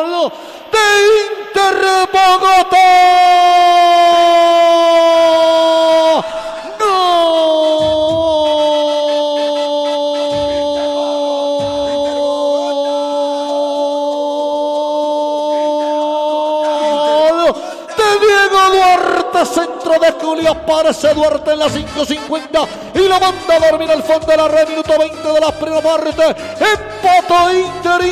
Inter Bogotá. Centro de Julio, aparece Duarte en la 5:50 y lo manda a dormir al fondo de la red. Minuto 20 de la primera parte. Empató Inter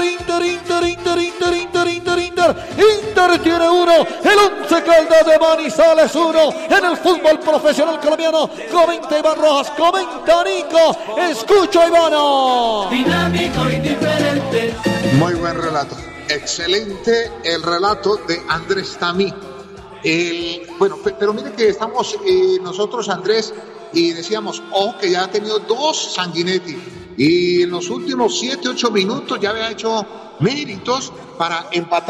tiene uno, el Once Caldas de Manizales uno. En el fútbol profesional colombiano comenta Iván Rojas, comenta Nico, escucho Ivano. Dinámico y diferente. Muy buen relato, excelente el relato de Andrés Tamí. Bueno, pero mire que estamos nosotros, Andrés, y decíamos, ojo, que ya ha tenido 2 Sanguinetti, y en los últimos 7-8 minutos ya había hecho méritos para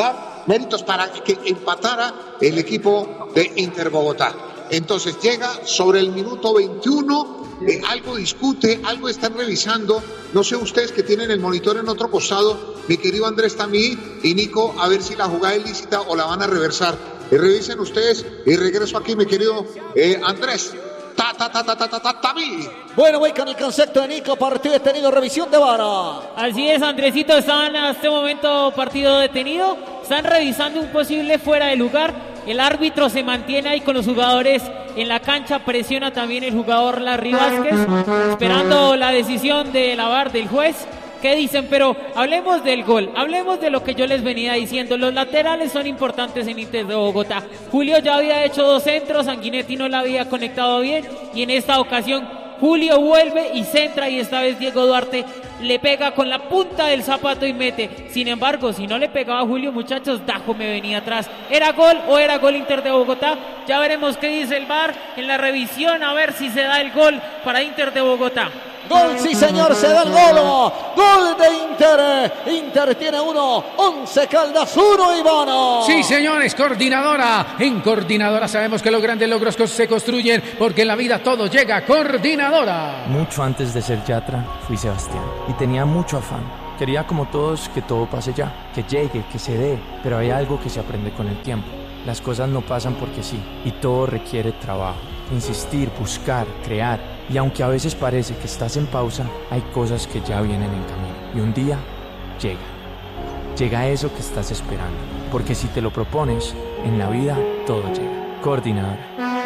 que empatara el equipo de Inter Bogotá. Entonces llega sobre el minuto 21, algo discute, algo están revisando, no sé ustedes que tienen el monitor en otro costado, mi querido Andrés Tamí y Nico, a ver si la jugada es lícita o la van a reversar. Revisen ustedes y regreso aquí, mi querido Andrés. Tamí. Bueno, voy con el concepto de Nico, partido detenido, revisión de VAR. Así es, Andresito, están en este momento partido detenido, están revisando un posible fuera de lugar. El árbitro se mantiene ahí con los jugadores en la cancha, presiona también el jugador Larry Vázquez, esperando la decisión de la VAR del juez. ¿Qué dicen? Pero hablemos del gol, hablemos de lo que yo les venía diciendo. Los laterales son importantes en Inter de Bogotá. Julio ya había hecho 2 centros, Sanguinetti no la había conectado bien y en esta ocasión Julio vuelve y centra, y esta vez Diego Duarte le pega con la punta del zapato y mete. Sin embargo, si no le pegaba a Julio, muchachos, Dajo me venía atrás. ¿Era gol o era gol Inter de Bogotá? Ya veremos qué dice el VAR en la revisión, a ver si se da el gol para Inter de Bogotá. Gol, sí señor, se da el gol. Gol de Inter. Inter tiene 1, Once Caldas 1, Ivano. Sí señores, Coordinadora. En Coordinadora sabemos que los grandes logros se construyen, porque en la vida todo llega. Coordinadora. Mucho antes de ser Yatra, fui Sebastián y tenía mucho afán. Quería, como todos, que todo pase ya, que llegue, que se dé, pero hay algo que se aprende con el tiempo. Las cosas no pasan porque sí, y todo requiere trabajo, insistir, buscar, crear. Y aunque a veces parece que estás en pausa, hay cosas que ya vienen en camino. Y un día llega eso que estás esperando. Porque si te lo propones, en la vida todo llega. Coordinadora.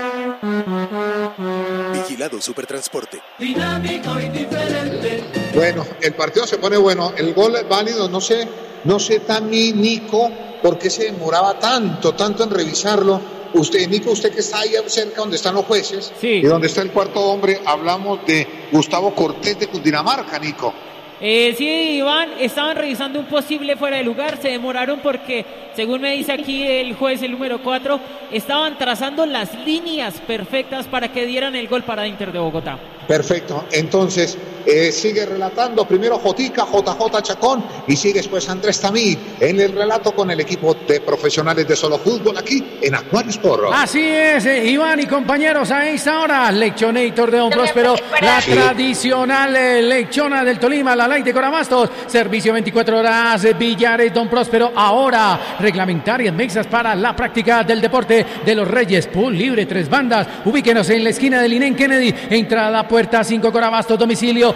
Vigilado Supertransporte. Dinámico y diferente. Bueno, el partido se pone bueno, el gol es válido, no sé también, Nico, por qué se demoraba tanto en revisarlo. Usted, Nico, usted que está ahí cerca donde están los jueces, sí, y donde está el cuarto hombre, hablamos de Gustavo Cortés de Cundinamarca, Nico. Sí, Iván, estaban revisando un posible fuera de lugar, se demoraron porque, según me dice aquí el juez, el número 4, estaban trazando las líneas perfectas para que dieran el gol para Inter de Bogotá. Perfecto, entonces sigue relatando primero JJ Chacón, y sigue después Andrés Tamí en el relato con el equipo de profesionales de Solo Fútbol aquí en Acuario Sport. Así es, Iván y compañeros, a esta hora, Leccionator de Don Próspero, la tradicional lechona del Tolima, la light de Corabastos, servicio 24 horas, Villares, Don Próspero, ahora reglamentarias mixtas para la práctica del deporte de los Reyes, pool libre, 3 bandas, ubíquenos en la esquina del Inén Kennedy, entrada puerta 5 Corabastos, domicilio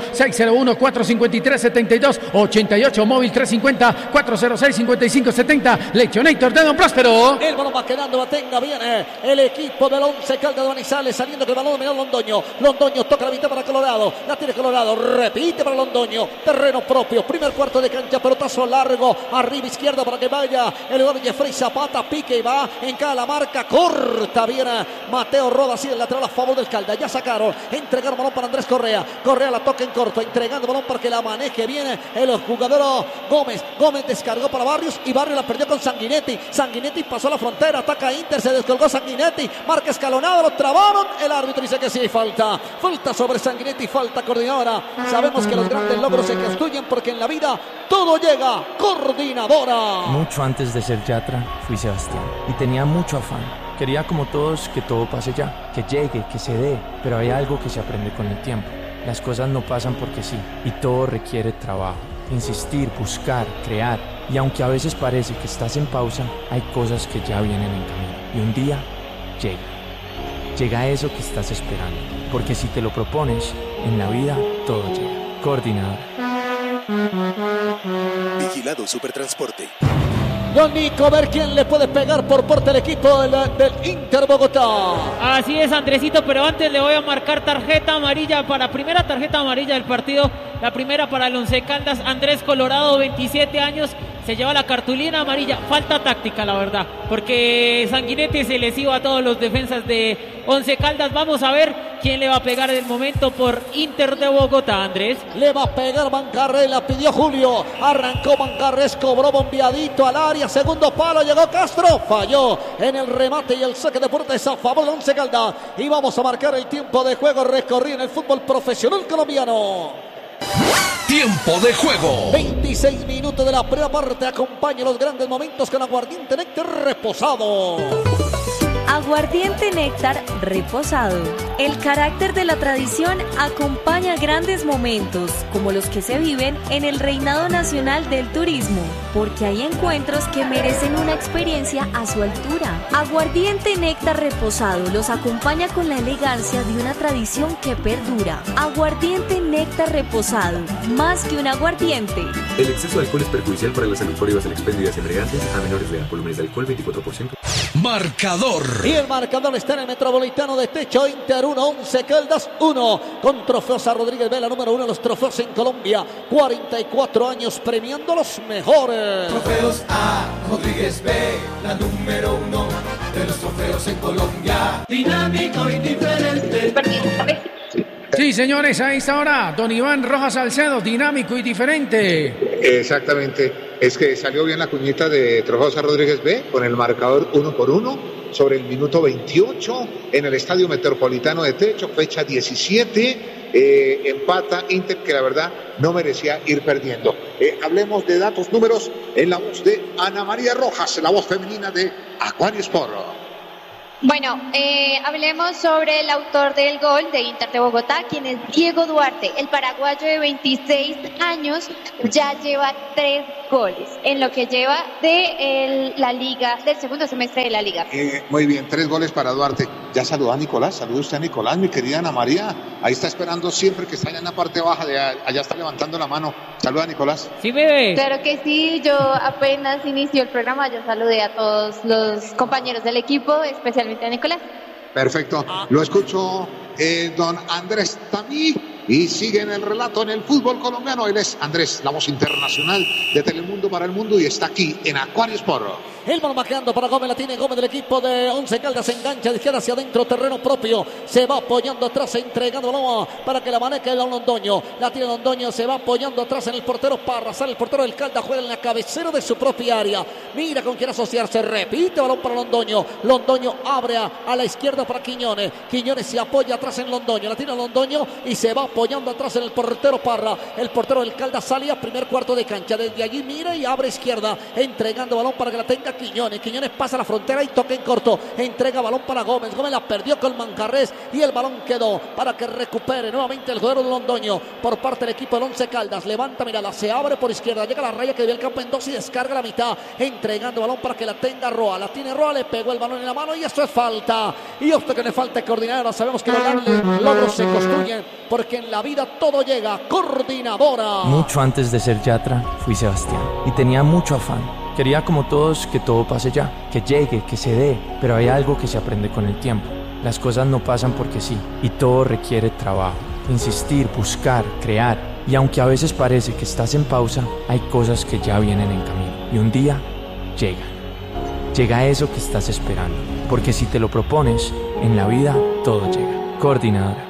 601-453-7288, móvil 350-406-5570, Leccionator de Don Próspero. El balón va quedando, Batenga, viene el equipo del Once Caldas de Manizales, saliendo que el balón dominó Londoño toca la mitad para Colorado, la tiene Colorado, repite para Londoño, terreno propio, primer cuarto de cancha, pelotazo largo, arriba izquierda para que vaya el jugador Jeffrey Zapata, pique y va en cada la marca, corta, viene Mateo Rodas y el lateral a favor del Caldas, ya sacaron, entregaron balón para Andrés Correa la toca en corto, entregando balón para que la maneje, viene el jugador Gómez descargó para Barrios y Barrios la perdió con Sanguinetti pasó la frontera, ataca Inter, se descolgó Sanguinetti, marca escalonada, lo trabaron, el árbitro dice que sí, falta sobre Sanguinetti, falta Coordinadora. Sabemos que los grandes logros se construyen porque en la vida todo llega. Coordinadora. Mucho antes de ser Yatra, fui Sebastián y tenía mucho afán. Quería, como todos, que todo pase ya, que llegue, que se dé, pero hay algo que se aprende con el tiempo. Las cosas no pasan porque sí, y todo requiere trabajo, insistir, buscar, crear. Y aunque a veces parece que estás en pausa, hay cosas que ya vienen en camino. Y un día llega eso que estás esperando. Porque si te lo propones, en la vida todo llega. Coordinadora. Vigilado Supertransporte. Don Nico, a ver quién le puede pegar por parte del equipo del Inter Bogotá. Así es, Andresito, pero antes le voy a marcar tarjeta amarilla primera tarjeta amarilla del partido. La primera para el Once Caldas. Andrés Colorado, 27 años, se lleva la cartulina amarilla. Falta táctica, la verdad, porque Sanguinetti se les iba a todos los defensas de Once Caldas. Vamos a ver quién le va a pegar en el momento por Inter de Bogotá, Andrés. Le va a pegar Mancarrés, la pidió Julio. Arrancó Mancarrés, cobró bombeadito al área. Segundo palo, llegó Castro. Falló en el remate y el saque de puerta es a favor de Once Caldas. Y vamos a marcar el tiempo de juego recorrido en el fútbol profesional colombiano. Tiempo de juego. 26 minutos de la primera parte. Acompaña los grandes momentos con aguardiente néctar reposado. Aguardiente néctar reposado. El carácter de la tradición acompaña grandes momentos, como los que se viven en el Reinado Nacional del Turismo, porque hay encuentros que merecen una experiencia a su altura. Aguardiente néctar reposado los acompaña con la elegancia de una tradición que perdura. Aguardiente néctar reposado, más que un aguardiente. El exceso de alcohol es perjudicial para la salud por IVA expendidas embriagantes a menores de edad. Volúmenes de alcohol 24%. Marcador. Y el marcador está en el Metropolitano de Techo. Inter 1, Once Caldas 1. Con trofeos a Rodríguez Vela, número 1 de los trofeos en Colombia. 44 años premiando a los mejores. Trofeos a Rodríguez Vela, número 1 de los trofeos en Colombia. Dinámico y diferente. Sí, señores, a esta hora, don Iván Rojas Salcedo, dinámico y diferente. Exactamente. Es que salió bien la cuñita de Trofeos a Rodríguez B con el marcador 1-1 sobre el minuto 28 en el Estadio Metropolitano de Techo, fecha 17. Empata Inter, que la verdad no merecía ir perdiendo. Hablemos de datos, números en la voz de Ana María Rojas, la voz femenina de Aquario Sport. Bueno, hablemos sobre el autor del gol de Inter de Bogotá, quien es Diego Duarte. El paraguayo de 26 años ya lleva 3 goles en lo que lleva de la liga, del segundo semestre de la liga. Muy bien, 3 goles para Duarte. Ya saludó a Nicolás, saluda usted a Nicolás, mi querida Ana María. Ahí está esperando siempre, que está allá en la parte baja, allá está levantando la mano. Saluda a Nicolás. Sí, bebé. Claro que sí, yo apenas inició el programa, yo saludé a todos los compañeros del equipo, especialmente a Nicolás. Perfecto, lo escucho don Andrés Tamí y sigue en el relato en el fútbol colombiano. Él es Andrés, la voz internacional de Telemundo para el mundo, y está aquí en Aquario Sport. El balón bajando para Gómez, la tiene Gómez del equipo de Once Caldas, engancha de izquierda hacia adentro, terreno propio, se va apoyando atrás, entregando balón para que la maneje el Londoño, la tiene Londoño, se va apoyando atrás en el portero Parra, sale el portero del Caldas, juega en la cabecera de su propia área, mira con quién asociarse, repite balón para Londoño, Londoño abre a la izquierda para Quiñones, Quiñones se apoya atrás en Londoño, la tiene Londoño y se va apoyando atrás en el portero Parra, el portero del Caldas salía primer cuarto de cancha, desde allí mira y abre izquierda, entregando balón para que la tenga Quiñones, Quiñones pasa la frontera y toca en corto, entrega balón para Gómez, Gómez la perdió con Mancarrés y el balón quedó para que recupere nuevamente el jugador de Londoño por parte del equipo del Once Caldas, levanta mirada, se abre por izquierda, llega a la raya que dio el campo en 2 y descarga la mitad, entregando balón para que la tenga Roa, la tiene Roa, le pegó el balón en la mano y eso es falta, y a usted que le falta coordinadora, sabemos que los logros se construyen porque en la vida todo llega. Coordinadora. Mucho antes de ser Yatra, fui Sebastián y tenía mucho afán. Quería como todos que todo pase ya, que llegue, que se dé, pero hay algo que se aprende con el tiempo. Las cosas no pasan porque sí, y todo requiere trabajo, insistir, buscar, crear. Y aunque a veces parece que estás en pausa, hay cosas que ya vienen en camino. Y un día llega eso que estás esperando. Porque si te lo propones, en la vida todo llega. Coordinadora.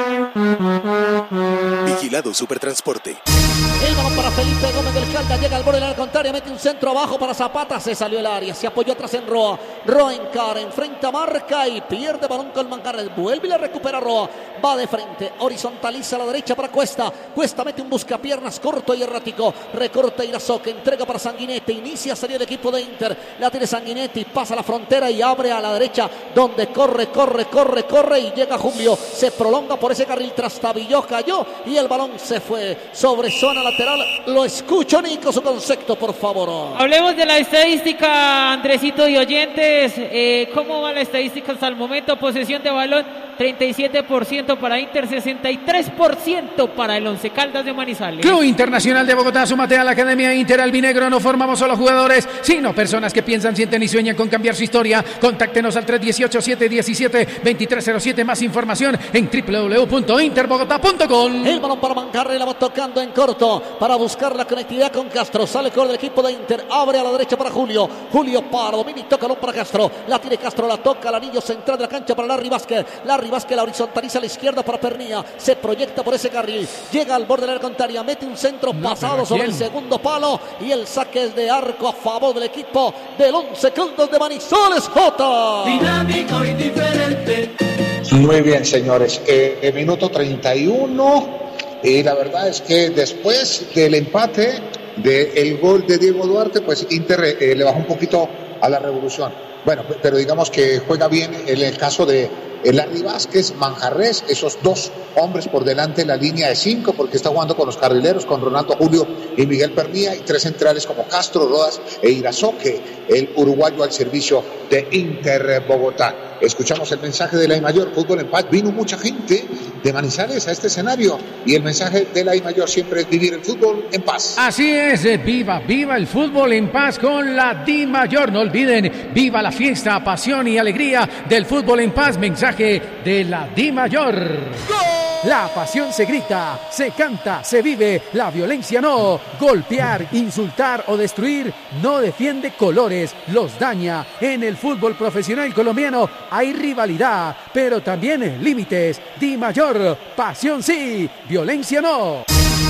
Vigilado Supertransporte. El balón para Felipe Gómez del Caldas, llega al borde del área contraria, mete un centro abajo para Zapata, se salió el área, se apoyó atrás en Roa, Roa encara, enfrenta, marca y pierde balón con Mancarrés, vuelve y le recupera Roa, va de frente, horizontaliza a la derecha para Cuesta, Cuesta mete un buscapiernas corto y errático, recorta Irazoque, entrega para Sanguinetti, inicia a salir el equipo de Inter, la tiene Sanguinetti, pasa la frontera y abre a la derecha, donde corre y llega Julio, se prolonga por ese carril, trastabilló, cayó y el balón se fue, sobre zona la lateral. Lo escucho, Nico, su concepto, por favor. Hablemos de la estadística, Andresito y oyentes. ¿Cómo va la estadística hasta el momento? Posesión de balón, 37% para Inter, 63% para el Once Caldas de Manizales. Club Internacional de Bogotá, súmate a la Academia Inter Albinegro. No formamos solo jugadores, sino personas que piensan, sienten y sueñan con cambiar su historia. Contáctenos al 318-717-2307. Más información en www.interbogotá.com. El balón para Manjarre, la va tocando en corto para buscar la conectividad con Castro. Sale con el equipo de Inter, abre a la derecha para Julio. Julio para Domini, toca balón para Castro. La tiene Castro, la toca al anillo central de la cancha para Larry Vázquez. Larry Vázquez la horizontaliza a la izquierda para Pernilla. Se proyecta por ese carril. Llega al borde de la área contraria, mete un centro pasado sobre el segundo palo y el saque es de arco a favor del equipo del Once Caldas de Manizales. J. Dinámico y diferente. Muy bien, señores. Minuto 31. Y la verdad es que después del empate del gol de Diego Duarte, pues Inter le bajó un poquito a la revolución. Bueno, pero digamos que juega bien en el caso de Larry Vázquez, Manjarres, esos dos hombres por delante en la línea de 5, porque está jugando con los carrileros, con Ronaldo Julio y Miguel Pernilla, y 3 centrales como Castro, Rodas e Irazoque, el uruguayo al servicio de Inter Bogotá. Escuchamos el mensaje de la I-Mayor, fútbol en paz. Vino mucha gente de Manizales a este escenario y el mensaje de la I-Mayor siempre es vivir el fútbol en paz. Así es, viva el fútbol en paz con la Di-Mayor. No olviden, viva la fiesta, pasión y alegría del fútbol en paz. Mensaje de la Di-Mayor. La pasión se grita, se canta, se vive, la violencia no. Golpear, insultar o destruir no defiende colores, los daña. En el fútbol profesional colombiano hay rivalidad, pero también límites. Di-Mayor, pasión sí, violencia no.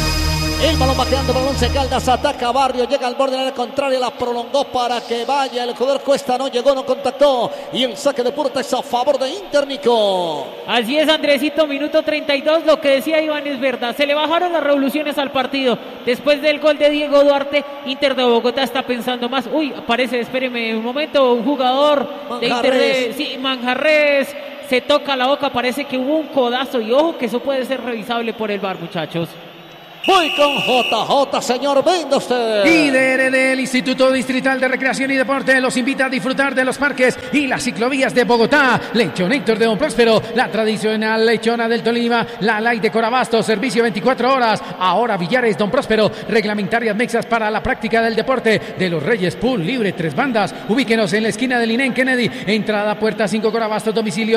El balón va quedando para Once Caldas, ataca Barrio, llega al borde de la área contraria, la prolongó para que vaya, el jugador Cuesta no llegó, no contactó, y el saque de puerta es a favor de Inter, Nico. Así es, Andresito, minuto 32, lo que decía Iván es verdad, se le bajaron las revoluciones al partido, después del gol de Diego Duarte, Inter de Bogotá está pensando más, aparece, espéreme un momento, un jugador de Inter, Manjarres, se toca la boca, parece que hubo un codazo, y ojo que eso puede ser revisable por el VAR, muchachos. Voy con JJ, señor, venga usted. Líder del Instituto Distrital de Recreación y Deporte los invita a disfrutar de los parques y las ciclovías de Bogotá. Lechonator de Don Próspero, la tradicional lechona del Tolima, la Light de Corabastos, servicio 24 horas. Ahora Villares, Don Próspero, reglamentarias mixtas para la práctica del deporte de los Reyes, pool libre, 3 bandas. Ubíquenos en la esquina del Inén Kennedy, entrada puerta 5 Corabastos, domicilio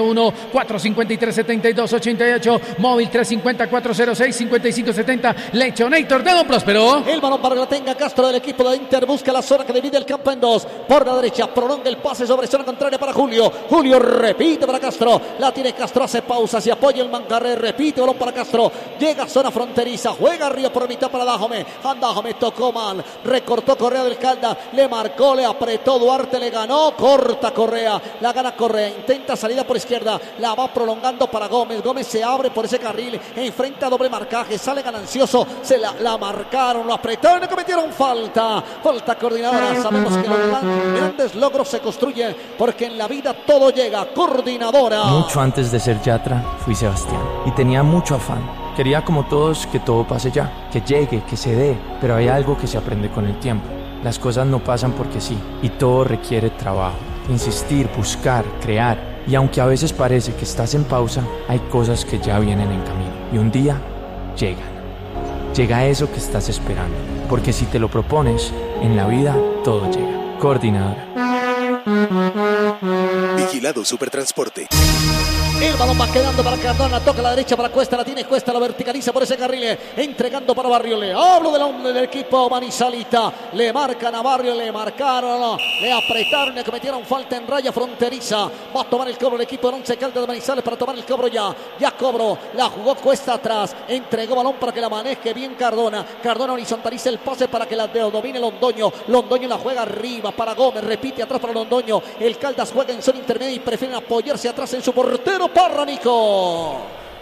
601-453-7288, móvil 350-406-5570. Lechonator de Don Próspero. El balón para que la tenga Castro del equipo de Inter. Busca la zona que divide el campo en dos. Por la derecha prolonga el pase sobre zona contraria para Julio. Julio repite para Castro. La tiene Castro, hace pausa, se apoya el Manjarre. Repite balón para Castro. Llega a zona fronteriza. Juega arriba por mitad para Dajome. Dajome tocó mal. Recortó Correa del Caldas. Le marcó, le apretó Duarte, le ganó. Corta Correa. La gana Correa. Intenta salida por izquierda. La va prolongando para Gómez. Gómez se abre por ese carril. Enfrenta doble marcaje. Sale ganancioso. Se la marcaron, lo apretaron y cometieron falta coordinadora. Sabemos que los grandes logros se construyen porque en la vida todo llega. Coordinadora. Mucho antes de ser Yatra fui Sebastián y tenía mucho afán. Quería como todos que todo pase ya, que llegue, que se dé, pero hay algo que se aprende con el tiempo. Las cosas no pasan porque sí y todo requiere trabajo, insistir, buscar, crear. Y aunque a veces parece que estás en pausa, hay cosas que ya vienen en camino y un día llegan. Llega eso que estás esperando, porque si te lo propones, en la vida todo llega. Coordinadora. Vigilado Supertransporte. El balón va quedando para Cardona, toca a la derecha para Cuesta, la tiene Cuesta, la verticaliza por ese carril, entregando para Barrio. Le hablo del hombre del equipo manizalita, le marcan a Barrio, le marcaron, le apretaron, le cometieron falta en raya fronteriza. Va a tomar el cobro el equipo de Once Caldas de Manizales para tomar el cobro ya cobró, la jugó Cuesta atrás, entregó balón para que la maneje bien Cardona horizontaliza el pase para que la domine Londoño la juega arriba para Gómez, repite atrás para Londoño, el Caldas juega en zona intermedia y prefieren apoyarse atrás en su portero Parra, Nico.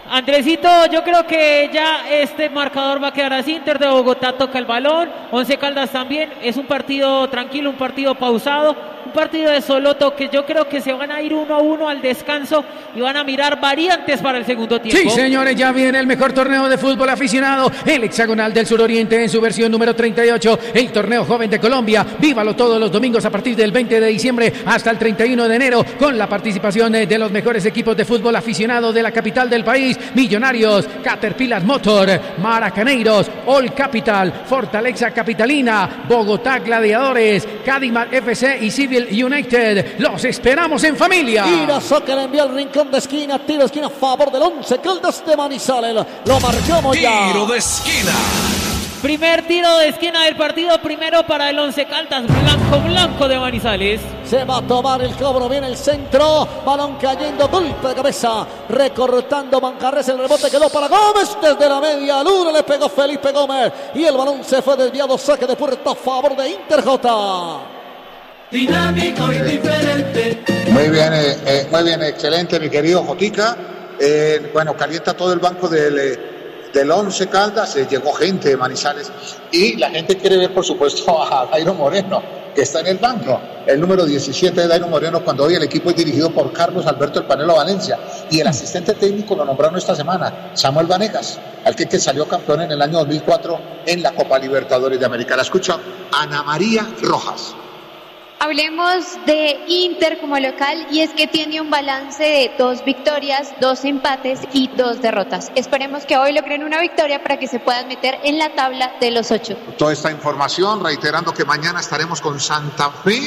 Andresito, yo creo que ya este marcador va a quedar así. Inter de Bogotá toca el balón, Once Caldas también. Es un partido tranquilo, un partido pausado, un partido de solo toque. Yo creo que se van a ir 1-1 al descanso y van a mirar variantes para el segundo tiempo. Sí, señores, ya viene el mejor torneo de fútbol aficionado, el hexagonal del suroriente en su versión número 38, el torneo joven de Colombia. Vívalo todos los domingos a partir del 20 de diciembre hasta el 31 de enero con la participación de los mejores equipos de fútbol aficionado de la capital del país: Millonarios, Caterpillar Motor, Maracaneiros, All Capital, Fortaleza Capitalina, Bogotá Gladiadores, Cadillac FC y Civil United. Los esperamos en familia. Irasoque le envía el rincón de esquina, tiro de esquina a favor del Once Caldas de Manizales. Lo marcamos ya. Tiro de esquina. Primer tiro de esquina del partido, primero para el Once Caldas, blanco de Manizales. Se va a tomar el cobro, viene el centro, balón cayendo, golpe de cabeza, recortando Manjarres, el rebote quedó para Gómez, desde la media luna le pegó Felipe Gómez y el balón se fue desviado, saque de puerta a favor de Inter J. Dinámico y diferente. Muy bien, excelente, mi querido Jotica. Bueno, calienta todo el banco del Once Caldas, llegó gente de Manizales y la gente quiere ver, por supuesto, a Dairo Moreno, que está en el banco, el número 17 de Dairo Moreno, cuando hoy el equipo es dirigido por Carlos Alberto El Panelo Valencia y el asistente técnico lo nombraron esta semana, Samuel Vanegas, al que salió campeón en el año 2004 en la Copa Libertadores de América. La escucha Ana María Rojas. Hablemos de Inter como local y es que tiene un balance de 2 victorias, 2 empates y 2 derrotas. Esperemos que hoy logren una victoria para que se puedan meter en la tabla de los 8. Toda esta información, reiterando que mañana estaremos con Santa Fe,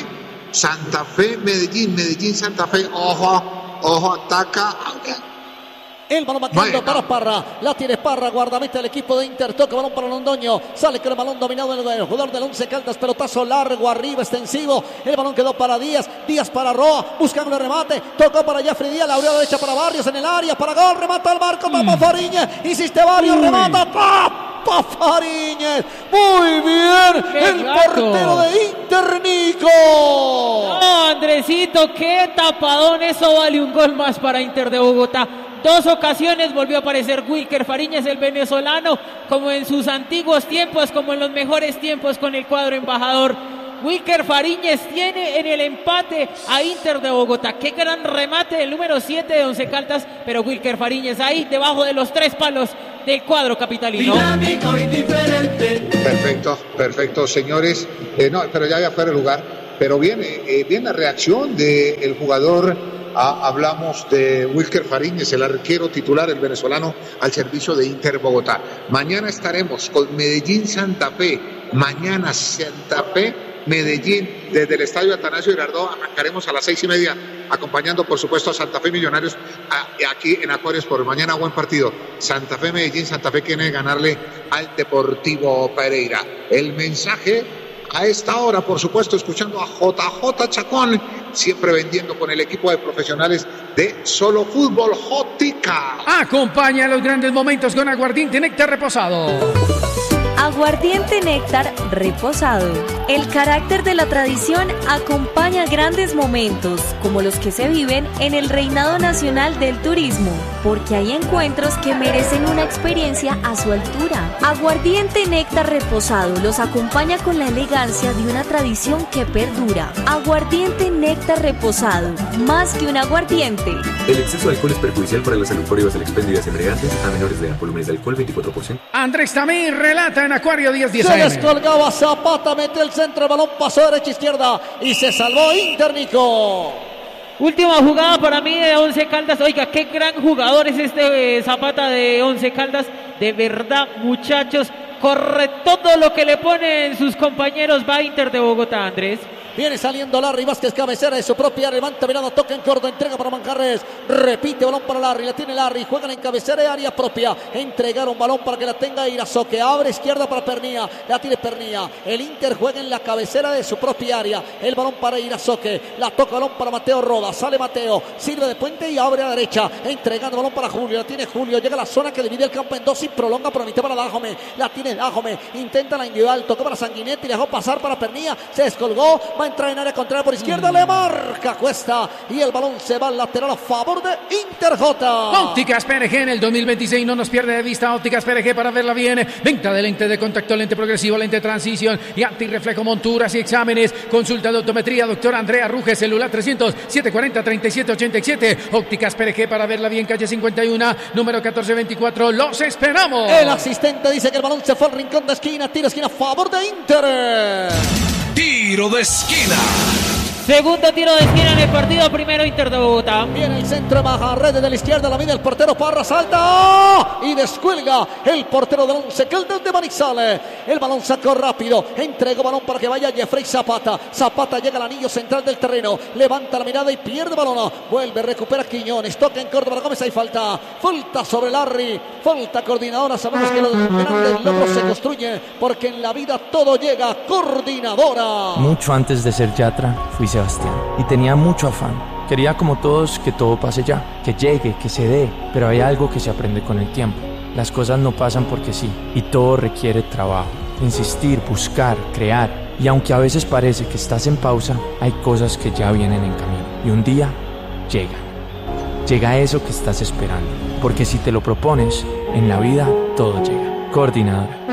Medellín, Santa Fe, ojo, ataca. El balón marcando para Parra, la tiene Parra, guardameta del equipo de Inter, toca balón para Londoño, sale con el balón dominado el jugador del Once Caldas, pelotazo largo, arriba, extensivo, el balón quedó para Díaz Para Roa, buscando el remate, tocó para Jeffrey Díaz, la abrió derecha para Barrios en el área, para gol, remata al marco, para Fariñez, insiste Barrios, remata, para Fariñez, muy bien, el portero de Inter, Nico. No, Andresito, qué tapadón, eso vale un gol más para Inter de Bogotá. 2 ocasiones volvió a aparecer Wilker Fariñez, el venezolano, como en sus antiguos tiempos, como en los mejores tiempos con el cuadro embajador. Wilker Fariñez tiene en el empate a Inter de Bogotá. Qué gran remate del número 7 de Once Caldas, pero Wilker Fariñez ahí debajo de los 3 palos del cuadro capitalino. Dinámico y diferente. Perfecto, señores. No, pero ya fuera el lugar. Pero viene la reacción del jugador. Hablamos de Wilker Fariñez, el arquero titular, el venezolano, al servicio de Inter Bogotá. Mañana estaremos con Medellín Santa Fe. Mañana Santa Fe, Medellín, desde el estadio Atanasio Girardot. Arrancaremos a las 6:30, acompañando por supuesto a Santa Fe Millonarios aquí en Acuarios por mañana. Buen partido. Santa Fe, Medellín, Santa Fe quiere ganarle al Deportivo Pereira. El mensaje a esta hora, por supuesto, escuchando a JJ Chacón, siempre vendiendo con el equipo de profesionales de Solo Fútbol Jotica. Acompaña los grandes momentos con Aguardiente Néctar Reposado. Aguardiente Néctar Reposado. El carácter de la tradición acompaña grandes momentos, como los que se viven en el Reinado Nacional del Turismo, porque hay encuentros que merecen una experiencia a su altura. Aguardiente Néctar Reposado los acompaña con la elegancia de una tradición que perdura. Aguardiente Néctar Reposado, más que un aguardiente. El exceso de alcohol es perjudicial para la salud. Prohíbas el expendio de embriagantes a menores de edad. Volúmenes de alcohol 24%. Andrés Tamir relata en Acuario 10:10 Se AM. descolgaba Zapata, metió el centro, el balón pasó derecha izquierda y se salvó Inter, Nico. Última jugada para mí de Once Caldas. Oiga, qué gran jugador es este Zapata de Once Caldas. De verdad, muchachos, corre todo lo que le ponen sus compañeros. Va Inter de Bogotá, Andrés. Viene saliendo Larry Vázquez, cabecera de su propia, levanta mirada, toca en corto, entrega para Manjarres, repite, balón para Larry, la tiene Larry, juegan en cabecera de área propia, entregar un balón para que la tenga Irasoque, abre izquierda para Pernía, la tiene Pernía, el Inter juega en la cabecera de su propia área, el balón para Irasoque, la toca balón para Mateo Roda, sale Mateo, sirve de puente y abre a la derecha, entregando balón para Julio, la tiene Julio, llega a la zona que divide el campo en dos y prolonga por la mitad para Dajome, la tiene Dajome, intenta la individual, tocó para Sanguinetti, dejó pasar para Pernía, se descolgó, va a entrar en área contraria por izquierda, le marca Cuesta y el balón se va al lateral a favor de Inter J. Ópticas PRG en el 2026 no nos pierde de vista. Ópticas PRG para verla bien. Venta de lente de contacto, lente progresivo, lente de transición y antirreflejo, monturas y exámenes. Consulta de optometría, doctor Andrea Ruge, celular 300-740-3787. Ópticas PRG para verla bien, calle 51, número 1424. ¡Los esperamos! El asistente dice que el balón se fue al rincón de esquina. Tiro esquina a favor de Inter. Tiro de esquina. Segundo tiro de esquina en el partido, primero Inter de Bogotá. Viene el centro, baja red de la izquierda, la mide el portero Parra, salta y descuelga el portero del Once Caldas de Manizales. El balón sacó rápido, entregó balón para que vaya Jeffrey Zapata. Zapata llega al anillo central del terreno, levanta la mirada y pierde balón. Vuelve, recupera Quiñones, toca en Córdoba Gómez, hay falta. Falta sobre Larry, falta coordinadora. Sabemos que los grandes logros se construyen porque en la vida todo llega. Coordinadora. Mucho antes de ser Yatra, fui Sebastián y tenía mucho afán. Quería como todos que todo pase ya, que llegue, que se dé, pero hay algo que se aprende con el tiempo. Las cosas no pasan porque sí, y todo requiere trabajo, insistir, buscar, crear. Y aunque a veces parece que estás en pausa, hay cosas que ya vienen en camino. Y un día llegan. Llega eso que estás esperando, porque si te lo propones, en la vida todo llega. Coordinadora.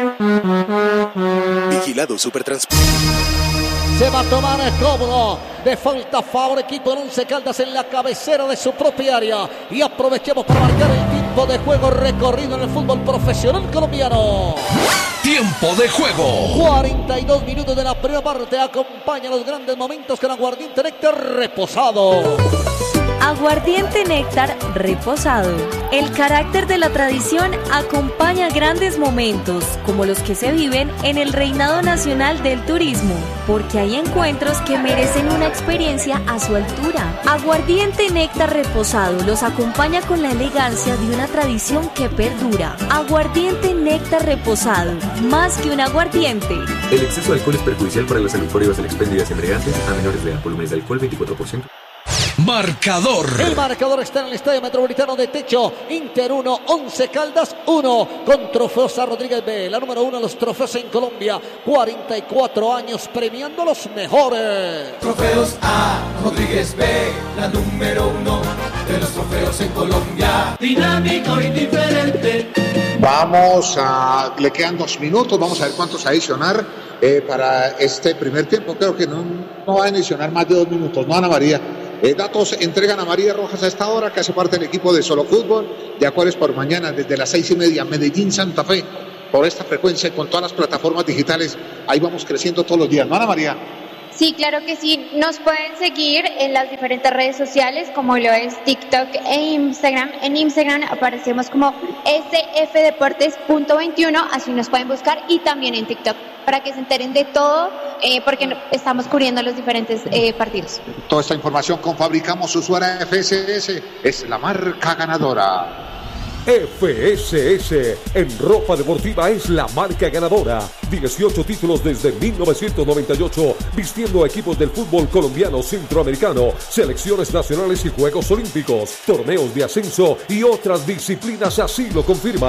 Vigilado Supertransporte. Se va a tomar el cobro de falta a favor equipo del Once Caldas en la cabecera de su propia área. Y aprovechemos para marcar el tiempo de juego recorrido en el fútbol profesional colombiano. Tiempo de juego. 42 minutos de la primera parte. Acompaña los grandes momentos con Aguardiente Néctar Reposado. Aguardiente Néctar Reposado. El carácter de la tradición acompaña grandes momentos, como los que se viven en el Reinado Nacional del Turismo, porque hay encuentros que merecen una experiencia a su altura. Aguardiente Néctar Reposado los acompaña con la elegancia de una tradición que perdura. Aguardiente Néctar Reposado, más que un aguardiente. El exceso de alcohol es perjudicial para la salud por bebidas expendidas embriagantes a menores de edad. Volúmenes de alcohol 24%. Marcador. El marcador está en el Estadio Metropolitano de Techo. Inter 1, Once Caldas 1. Con trofeos a Rodríguez B, la número 1 de los trofeos en Colombia. 44 años premiando a los mejores. Trofeos a Rodríguez B, la número 1 de los trofeos en Colombia. Dinámico y diferente. Le quedan 2 minutos, vamos a ver cuántos adicionar para este primer tiempo. Creo que no va a adicionar más de 2 minutos, ¿no, Ana María? Datos entregan a María Rojas a esta hora, que hace parte del equipo de Solo Fútbol, de Acuarios por Mañana, desde las 6:30, Medellín, Santa Fe, por esta frecuencia, con todas las plataformas digitales. Ahí vamos creciendo todos los días, ¿no, Ana María? Sí, claro que sí. Nos pueden seguir en las diferentes redes sociales, como lo es TikTok e Instagram. En Instagram aparecemos como sfdeportes.21, así nos pueden buscar, y también en TikTok, para que se enteren de todo, porque estamos cubriendo los diferentes partidos. Toda esta información con Fabricamos Usuaria FSS, es la marca ganadora. FSS en ropa deportiva es la marca ganadora. 18 títulos desde 1998, vistiendo a equipos del fútbol colombiano, centroamericano, selecciones nacionales y Juegos Olímpicos, torneos de ascenso y otras disciplinas así lo confirman.